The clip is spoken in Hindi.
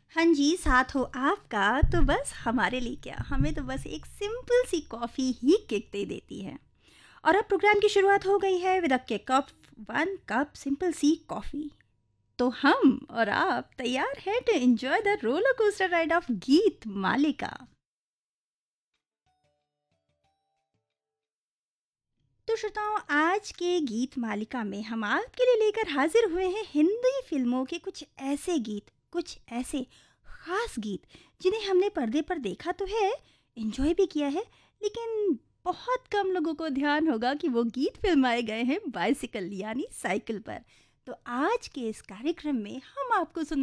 हाँ जी, साथ हो आपका तो बस हमारे लिए क्या, हमें तो बस एक सिंपल सी कॉफ़ी ही किक दे देती है। और अब प्रोग्राम की शुरुआत हो गई है with a kick off 1 cup simple C coffee. तो हम और आप तैयार हैं to enjoy the roller coaster ride of गीत मालिका। तो श्रोताओं, आज के गीत मालिका में हम आपके लिए लेकर हाजिर हुए हैं हिंदी फिल्मों के कुछ ऐसे गीत, कुछ ऐसे खास गीत जिन्हें हमने पर्दे पर देखा तो है, एंजॉय भी किया है, लेकिन बहुत कम लोगों को ध्यान होगा कि वो गीत फिल्माए गए हैं बाइसिकल यानी साइकिल पर। तो आज के इस कार्यक्रम में हम आपको